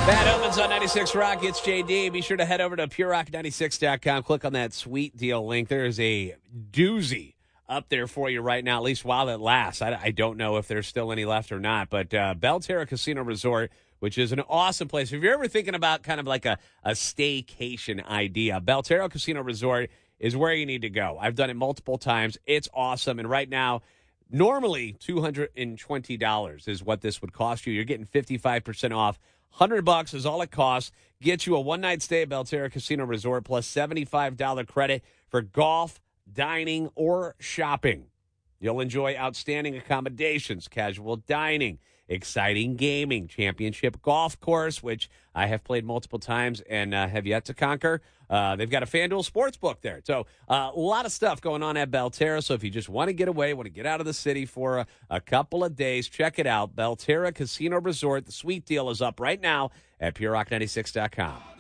Bad Omens on 96 Rock. It's JD. Be sure to head over to purerock96.com. Click on that sweet deal link. There is a doozy up there for you right now, at least while it lasts. I don't know if there's still any left or not, but Belterra Casino Resort, which is an awesome place. If you're ever thinking about kind of like a staycation idea, Belterra Casino Resort is where you need to go. I've done it multiple times. It's awesome. And right now, normally $220 is what this would cost you. You're getting 55% off. $100 is all it costs. Get you a one-night stay at Belterra Casino Resort plus $75 credit for golf, dining, or shopping. You'll enjoy outstanding accommodations, casual dining, exciting gaming, championship golf course, which I have played multiple times and have yet to conquer. They've got a FanDuel Sportsbook there. So a lot of stuff going on at Belterra. So if you just want to get away, want to get out of the city for a couple of days, check it out. Belterra Casino Resort. The sweet deal is up right now at purerock96.com.